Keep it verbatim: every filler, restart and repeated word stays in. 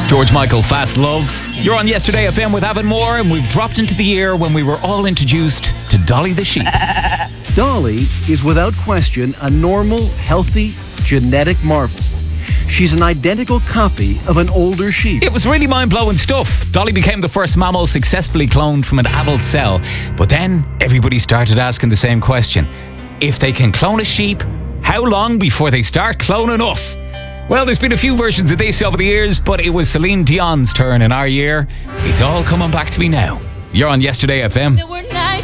George Michael, Fast Love. You're on Yesterday F M with Avon Moore, and we've dropped into the year when we were all introduced to Dolly the sheep. Dolly is without question a normal, healthy, genetic marvel. She's an identical copy of an older sheep. It was really mind-blowing stuff. Dolly became the first mammal successfully cloned from an adult cell. But then everybody started asking the same question. If they can clone a sheep, how long before they start cloning us? Well, there's been a few versions of this over the years, but it was Celine Dion's turn in our year. It's all coming back to me now. You're on Yesterday F M.